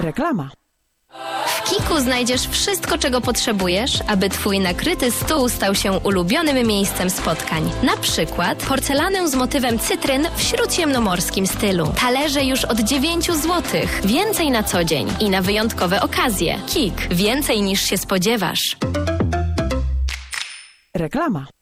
Reklama. W Kiku znajdziesz wszystko, czego potrzebujesz, aby twój nakryty stół stał się ulubionym miejscem spotkań. Na przykład porcelanę z motywem cytryn w śródziemnomorskim stylu. Talerze już od 9 zł. Więcej na co dzień i na wyjątkowe okazje. Kik. Więcej niż się spodziewasz. Reklama.